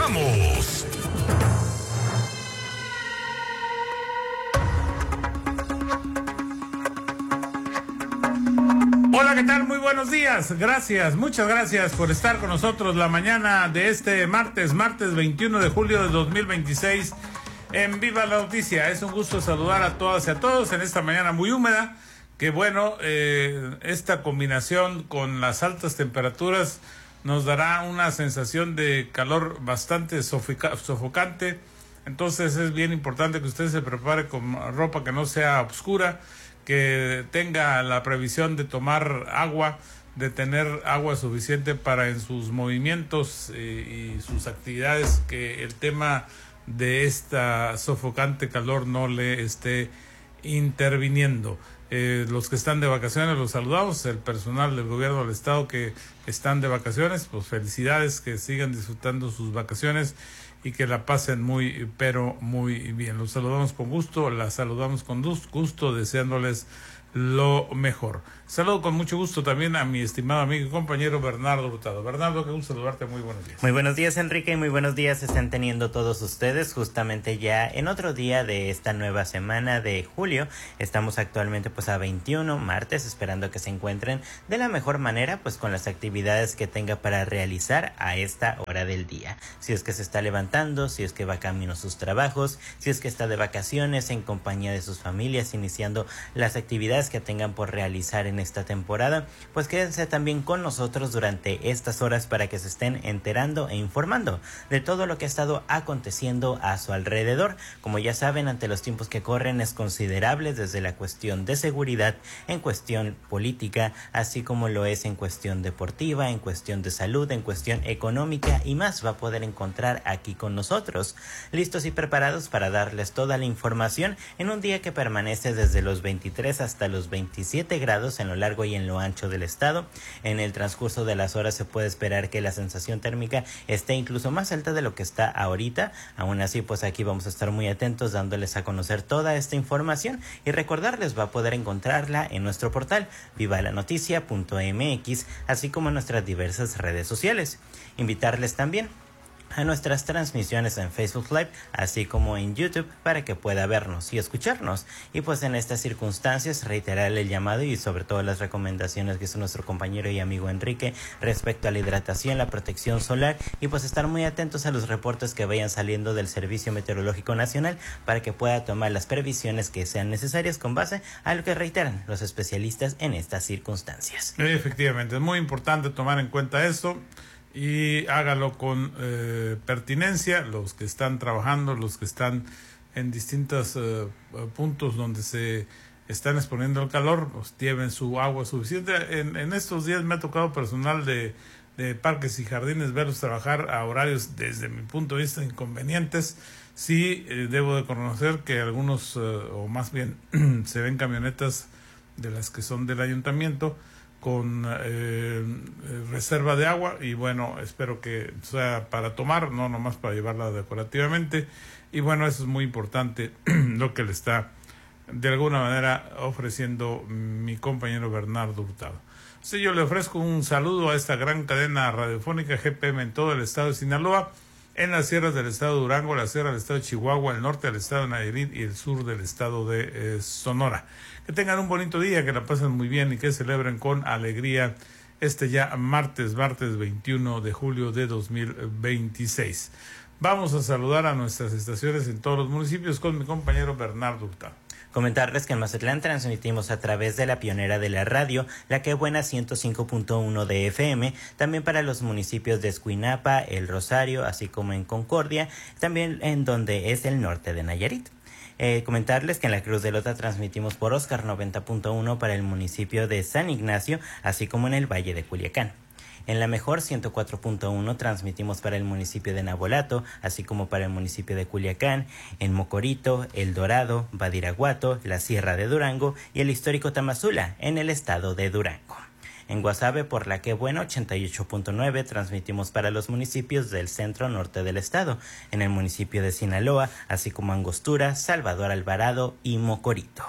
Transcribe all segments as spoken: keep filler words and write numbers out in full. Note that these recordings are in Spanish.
¡Comenzamos! Hola, ¿qué tal? Muy buenos días. Gracias, muchas gracias por estar con nosotros la mañana de este martes, martes veintiuno de julio de dos mil veintiséis en Viva la Noticia. Es un gusto saludar a todas y a todos en esta mañana muy húmeda. Que bueno, eh, esta combinación con las altas temperaturas nos dará una sensación de calor bastante sofoca- sofocante. Entonces es bien importante que usted se prepare con ropa que no sea oscura, que tenga la previsión de tomar agua, de tener agua suficiente para en sus movimientos eh, y sus actividades, que el tema de esta sofocante calor no le esté interviniendo. Eh, los que están de vacaciones los saludamos, el personal del gobierno del estado que están de vacaciones, pues felicidades, que sigan disfrutando sus vacaciones y que la pasen muy, pero muy bien. Los saludamos con gusto, las saludamos con gusto, deseándoles lo mejor. Saludo con mucho gusto también a mi estimado amigo y compañero Bernardo Hurtado. Bernardo, qué gusto saludarte, muy buenos días. Muy buenos días, Enrique, y muy buenos días están teniendo todos ustedes, justamente ya en otro día de esta nueva semana de julio. Estamos actualmente pues a veintiuno, martes, esperando que se encuentren de la mejor manera, pues con las actividades que tenga para realizar a esta hora del día. Si es que se está levantando, si es que va camino a sus trabajos, si es que está de vacaciones en compañía de sus familias, iniciando las actividades que tengan por realizar en esta temporada, pues quédense también con nosotros durante estas horas para que se estén enterando e informando de todo lo que ha estado aconteciendo a su alrededor. Como ya saben, ante los tiempos que corren es considerable desde la cuestión de seguridad, en cuestión política, así como lo es en cuestión deportiva, en cuestión de salud, en cuestión económica y más va a poder encontrar aquí con nosotros, listos y preparados para darles toda la información en un día que permanece desde los veintitrés hasta los veintisiete grados en lo largo y en lo ancho del estado. En el transcurso de las horas se puede esperar que la sensación térmica esté incluso más alta de lo que está ahorita. Aún así, pues aquí vamos a estar muy atentos dándoles a conocer toda esta información y recordarles, va a poder encontrarla en nuestro portal viva la noticia punto m x, así como en nuestras diversas redes sociales. Invitarles también a nuestras transmisiones en Facebook Live, así como en YouTube, para que pueda vernos y escucharnos. Y pues en estas circunstancias reiterarle el llamado y sobre todo las recomendaciones que hizo nuestro compañero y amigo Enrique respecto a la hidratación, la protección solar y pues estar muy atentos a los reportes que vayan saliendo del Servicio Meteorológico Nacional para que pueda tomar las previsiones que sean necesarias con base a lo que reiteran los especialistas en estas circunstancias. Efectivamente, es muy importante tomar en cuenta esto. Y hágalo con eh, pertinencia, los que están trabajando, los que están en distintos eh, puntos donde se están exponiendo al calor, pues lleven su agua suficiente. En, en estos días me ha tocado personal de, de parques y jardines verlos trabajar a horarios, desde mi punto de vista, inconvenientes. Sí, eh, debo de conocer que algunos, eh, o más bien, se ven camionetas de las que son del ayuntamiento, con eh, reserva de agua y bueno, espero que sea para tomar, no nomás para llevarla decorativamente y bueno, eso es muy importante lo que le está de alguna manera ofreciendo mi compañero Bernardo Hurtado. Sí, yo le ofrezco un saludo a esta gran cadena radiofónica G P M en todo el estado de Sinaloa, en las sierras del estado de Durango, la sierra del estado de Chihuahua, el norte del estado de Nayarit y el sur del estado de eh, Sonora. Que tengan un bonito día, que la pasen muy bien y que celebren con alegría este ya martes, martes veintiuno de julio de dos mil veintiséis. Vamos a saludar a nuestras estaciones en todos los municipios con mi compañero Bernardo Hurtado. Comentarles que en Mazatlán transmitimos a través de la pionera de la radio, la que buena ciento cinco punto uno de F M, también para los municipios de Escuinapa, El Rosario, así como en Concordia, también en donde es el norte de Nayarit. Eh, comentarles que en la Cruz de Lota transmitimos por Oscar noventa punto uno para el municipio de San Ignacio, así como en el Valle de Culiacán. En la Mejor ciento cuatro punto uno transmitimos para el municipio de Navolato, así como para el municipio de Culiacán, en Mocorito, El Dorado, Badiraguato, la Sierra de Durango y el histórico Tamazula, en el estado de Durango. En Guasave, por la que buena ochenta y ocho punto nueve, transmitimos para los municipios del centro norte del estado, en el municipio de Sinaloa, así como Angostura, Salvador Alvarado y Mocorito.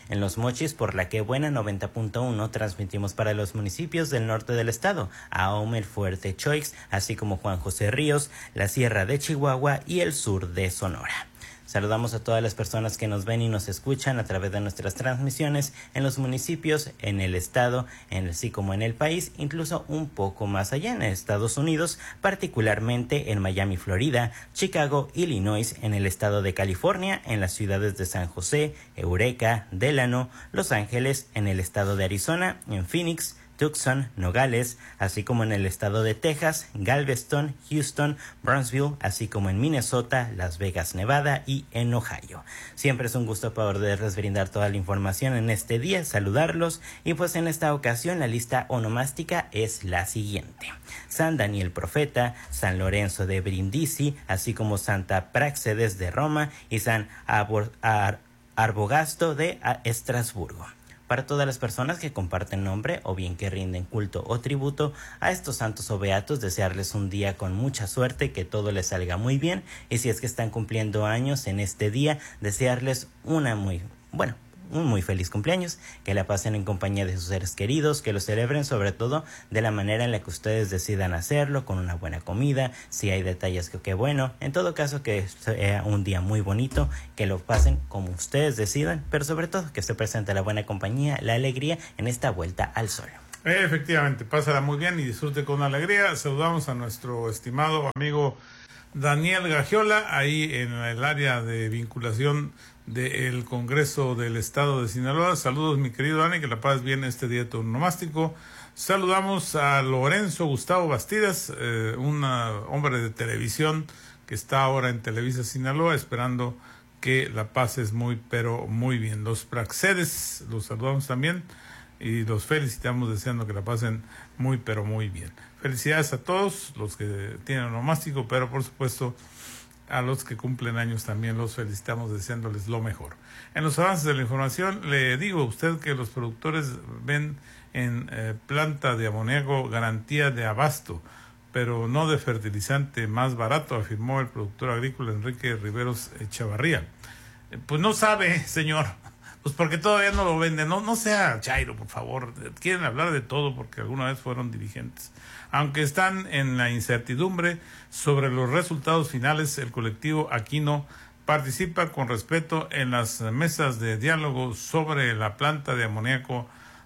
En Los Mochis, por la que buena noventa punto uno, transmitimos para los municipios del norte del estado, Ahome, El Fuerte, Choix, así como Juan José Ríos, la Sierra de Chihuahua y el sur de Sonora. Saludamos a todas las personas que nos ven y nos escuchan a través de nuestras transmisiones en los municipios, en el estado, en, así como en el país, incluso un poco más allá en Estados Unidos, particularmente en Miami, Florida, Chicago, Illinois, en el estado de California, en las ciudades de San José, Eureka, Delano, Los Ángeles, en el estado de Arizona, en Phoenix, Tucson, Nogales, así como en el estado de Texas, Galveston, Houston, Brownsville, así como en Minnesota, Las Vegas, Nevada y en Ohio. Siempre es un gusto poderles brindar toda la información en este día, saludarlos, y pues en esta ocasión la lista onomástica es la siguiente: San Daniel Profeta, San Lorenzo de Brindisi, así como Santa Práxedes de Roma y San Arbor, Ar, Arbogasto de Estrasburgo. Para todas las personas que comparten nombre o bien que rinden culto o tributo a estos santos o beatos, desearles un día con mucha suerte, que todo les salga muy bien, y si es que están cumpliendo años en este día, desearles una muy, bueno, un muy feliz cumpleaños, que la pasen en compañía de sus seres queridos, que lo celebren sobre todo de la manera en la que ustedes decidan hacerlo, con una buena comida, si hay detalles que, que bueno, en todo caso que sea un día muy bonito, que lo pasen como ustedes decidan, pero sobre todo que se presente la buena compañía, la alegría en esta vuelta al sol. Efectivamente, pásala muy bien y disfrute con alegría. Saludamos a nuestro estimado amigo Daniel Gagiola, ahí en el área de vinculación del Congreso del Estado de Sinaloa. Saludos, mi querido Dani, que la pases bien este día onomástico. Saludamos a Lorenzo Gustavo Bastidas, eh, un hombre de televisión que está ahora en Televisa Sinaloa, esperando que la pases muy, pero muy bien. Los Praxedes, los saludamos también y los felicitamos deseando que la pasen muy, pero muy bien. Felicidades a todos los que tienen onomástico, pero por supuesto a los que cumplen años también los felicitamos deseándoles lo mejor. En los avances de la información, le digo a usted que los productores ven en eh, planta de amoníaco garantía de abasto, pero no de fertilizante más barato, afirmó el productor agrícola Enrique Riveros Echavarría. Eh, pues no sabe, señor, pues porque todavía no lo venden. No, no sea chairo, por favor. Quieren hablar de todo porque alguna vez fueron dirigentes. Aunque están en la incertidumbre sobre los resultados finales, el colectivo Aquino participa con respeto en las mesas de diálogo sobre la planta de amoníaco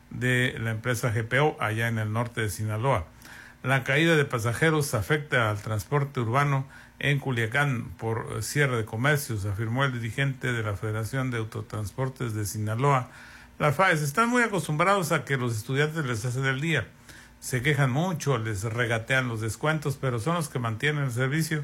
de la empresa G P O allá en el norte de Sinaloa. La caída de pasajeros afecta al transporte urbano en Culiacán por cierre de comercios, afirmó el dirigente de la Federación de Autotransportes de Sinaloa, la FAES. Están muy acostumbrados a que los estudiantes les hacen el día. Se quejan mucho, les regatean los descuentos, pero son los que mantienen el servicio.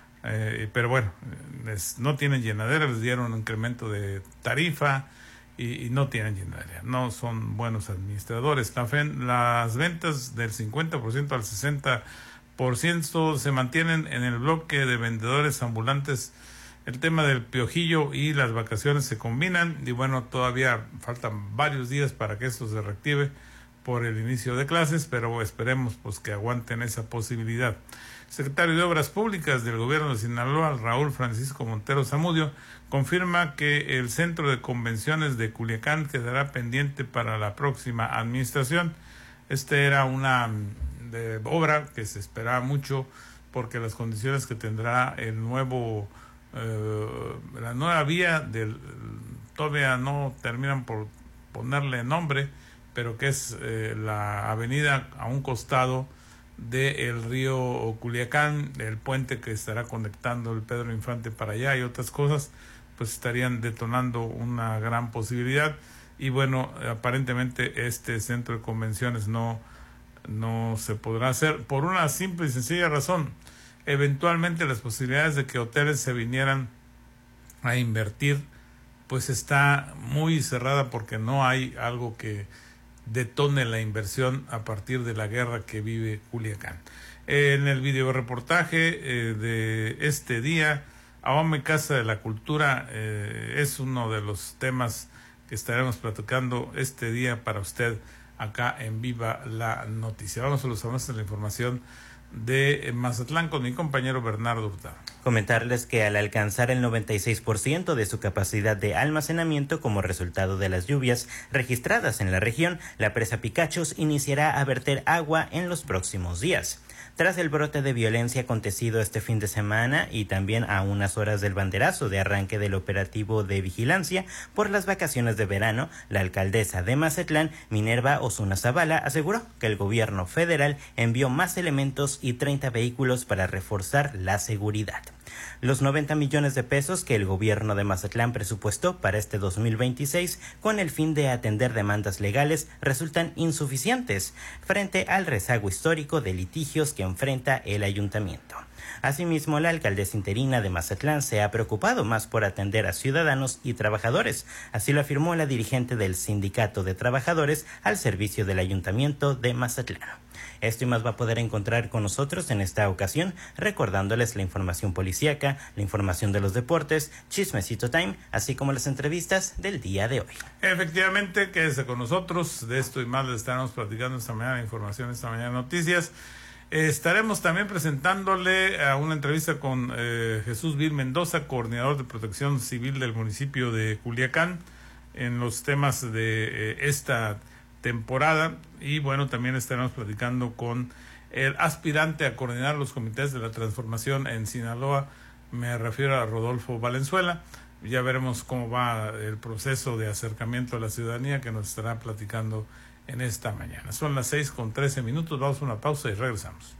Eh, pero bueno, les, no tienen llenadera, les dieron un incremento de tarifa y, y no tienen llenadera. No son buenos administradores. La fe, las ventas del cincuenta por ciento al sesenta por ciento se mantienen en el bloque de vendedores ambulantes. El tema del piojillo y las vacaciones se combinan y bueno, todavía faltan varios días para que esto se reactive por el inicio de clases, pero esperemos pues que aguanten esa posibilidad. El secretario de Obras Públicas del gobierno de Sinaloa, Raúl Francisco Montero Zamudio, confirma que el centro de convenciones de Culiacán quedará pendiente para la próxima administración. Este era una de obra que se esperaba mucho porque las condiciones que tendrá el nuevo eh, la nueva vía del todavía no terminan por ponerle nombre, pero que es eh, la avenida a un costado del río Culiacán, el puente que estará conectando el Pedro Infante para allá y otras cosas, pues estarían detonando una gran posibilidad. Y bueno, aparentemente este centro de convenciones no, no se podrá hacer por una simple y sencilla razón. Eventualmente las posibilidades de que hoteles se vinieran a invertir pues está muy cerrada porque no hay algo que detone la inversión a partir de la guerra que vive Culiacán. En el video reportaje eh, de este día, Ahome Casa de la Cultura eh, es uno de los temas que estaremos platicando este día para usted acá en Viva la Noticia. Vamos a los avances de la información de Mazatlán con mi compañero Bernardo Hurtado. Comentarles que al alcanzar el noventa y seis por ciento de su capacidad de almacenamiento como resultado de las lluvias registradas en la región, la presa Picachos iniciará a verter agua en los próximos días. Tras el brote de violencia acontecido este fin de semana y también a unas horas del banderazo de arranque del operativo de vigilancia por las vacaciones de verano, la alcaldesa de Mazatlán, Minerva Osuna Zavala, aseguró que el gobierno federal envió más elementos y treinta vehículos para reforzar la seguridad. Los noventa millones de pesos que el gobierno de Mazatlán presupuestó para este dos mil veintiséis con el fin de atender demandas legales resultan insuficientes frente al rezago histórico de litigios que enfrenta el ayuntamiento. Asimismo, la alcaldesa interina de Mazatlán se ha preocupado más por atender a ciudadanos y trabajadores. Así lo afirmó la dirigente del Sindicato de Trabajadores al servicio del Ayuntamiento de Mazatlán. Esto y más va a poder encontrar con nosotros en esta ocasión, recordándoles la información policíaca, la información de los deportes, Chismecito Time, así como las entrevistas del día de hoy. Efectivamente, quédese con nosotros. De esto y más les estaremos platicando esta mañana, información esta mañana, noticias. Eh, estaremos también presentándole a una entrevista con eh, Jesús Vil Mendoza, coordinador de protección civil del municipio de Culiacán, en los temas de eh, esta temporada. Y bueno, también estaremos platicando con el aspirante a coordinar los comités de la transformación en Sinaloa, me refiero a Rodolfo Valenzuela. Ya veremos cómo va el proceso de acercamiento a la ciudadanía que nos estará platicando en esta mañana. Son las seis con trece minutos, vamos a una pausa y regresamos.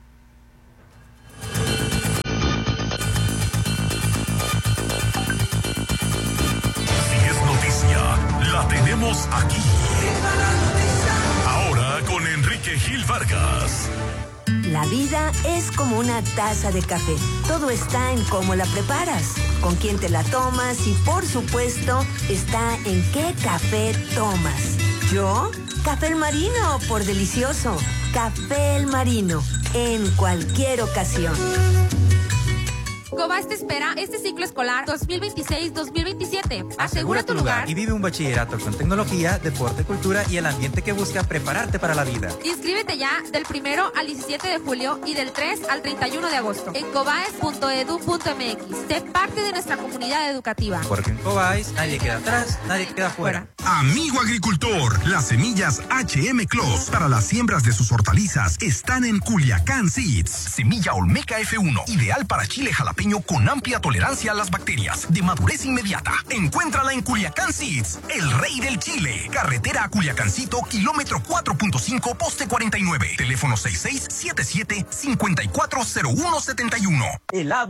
Si es noticia, la tenemos aquí. Ahora con Enrique Gil Vargas. La vida es como una taza de café. Todo está en cómo la preparas, con quién te la tomas y, por supuesto, está en qué café tomas. ¿Yo? Café El Marino, por delicioso. Café El Marino, en cualquier ocasión. Cobás te espera este ciclo escolar dos mil veintiséis dos mil veintisiete. Asegura tu lugar y vive un bachillerato con tecnología, deporte, cultura y el ambiente que busca prepararte para la vida. Inscríbete ya del primero al diecisiete de julio y del tres al treinta y uno de agosto en cobaes punto edu punto mx. Sé parte de nuestra comunidad educativa. Porque en Cobáis nadie queda atrás, nadie queda fuera. Amigo agricultor, las semillas H M Clos para las siembras de sus hortalizas están en Culiacán Seeds. Semilla Olmeca F uno, ideal para chile jalapeño con amplia tolerancia a las bacterias, de madurez inmediata. Encuéntrala en Culiacán Seeds, el rey del chile. Carretera a Culiacancito, kilómetro cuatro punto cinco, poste cuarenta y nueve. Teléfono seis seis siete siete, cinco cuatro cero uno siete uno. El agua